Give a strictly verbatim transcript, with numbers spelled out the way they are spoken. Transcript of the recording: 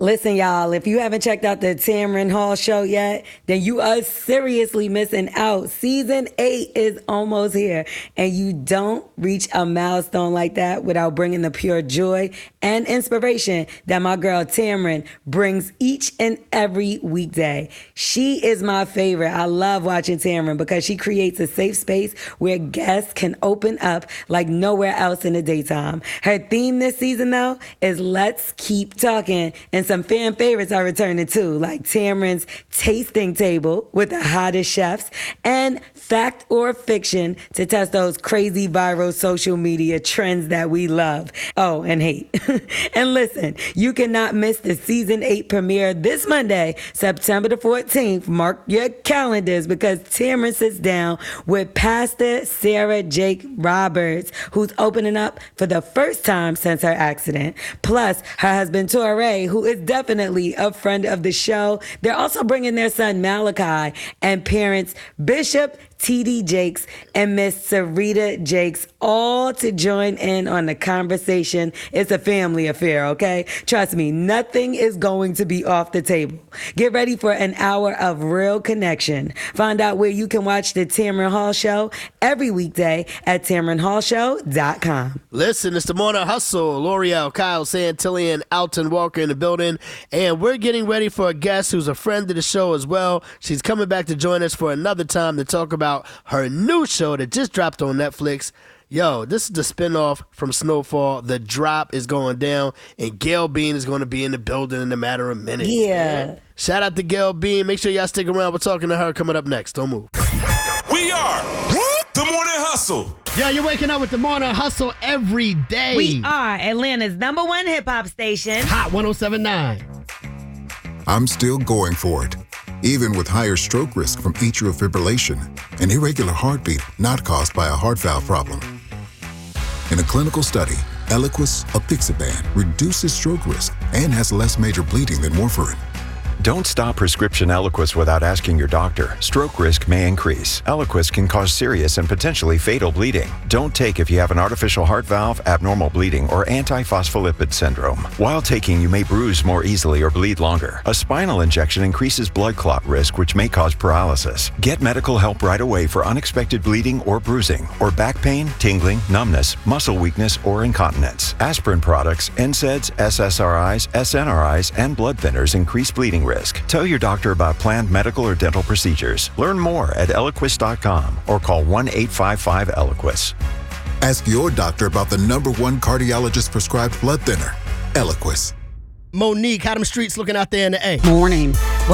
Listen, y'all, if you haven't checked out the Tamron Hall show yet, then you are seriously missing out. Season eight is almost here, and you don't reach a milestone like that without bringing the pure joy and inspiration that my girl Tamron brings each and every weekday. She is my favorite. I love watching Tamron because she creates a safe space where guests can open up like nowhere else in the daytime. Her theme this season, though, is Let's Keep Talking, and some fan favorites are returning too, like Tamron's tasting table with the hottest chefs and fact or fiction to test those crazy viral social media trends that we love. Oh, and hate. And listen, you cannot miss the season eight premiere this Monday, September the fourteenth. Mark your calendars because Tamron sits down with Pastor Sarah Jake Roberts, who's opening up for the first time since her accident. Plus, her husband Torrey, who is definitely a friend of the show. They're also bringing their son Malachi and parents Bishop T D Jakes and Miss Sarita Jakes all to join in on the conversation. It's a family affair, okay? Trust me, nothing is going to be off the table. Get ready for an hour of real connection. Find out where you can watch the Tamron Hall Show every weekday at tamron hall show dot com. Listen, it's the Morning Hustle. L'Oreal, Kyle Santillan, Alton Walker in the building. And we're getting ready for a guest who's a friend of the show as well. She's coming back to join us for another time to talk about her new show that just dropped on Netflix. Yo, this is the spinoff from Snowfall. The drop is going down, and Gail Bean is going to be in the building in a matter of minutes. Yeah. Man. Shout out to Gail Bean. Make sure y'all stick around. We're talking to her coming up next. Don't move. We are the Morning Hustle. Yeah, you're waking up with the Morning Hustle every day. We are Atlanta's number one hip-hop station. Hot one oh seven point nine. I'm still going for it, even with higher stroke risk from atrial fibrillation, an irregular heartbeat not caused by a heart valve problem. In a clinical study, Eliquis apixaban reduces stroke risk and has less major bleeding than warfarin. Don't stop prescription Eliquis without asking your doctor. Stroke risk may increase. Eliquis can cause serious and potentially fatal bleeding. Don't take if you have an artificial heart valve, abnormal bleeding, or antiphospholipid syndrome. While taking, you may bruise more easily or bleed longer. A spinal injection increases blood clot risk, which may cause paralysis. Get medical help right away for unexpected bleeding or bruising, or back pain, tingling, numbness, muscle weakness, or incontinence. Aspirin products, N SAIDs, S S R Is, S N R Is, and blood thinners increase bleeding risk. Tell your doctor about planned medical or dental procedures. Learn more at eliquis dot com or call one eight five five Eliquis. Ask your doctor about the number one cardiologist prescribed blood thinner, Eliquis. Monique, how them streets looking out there in the A? Morning.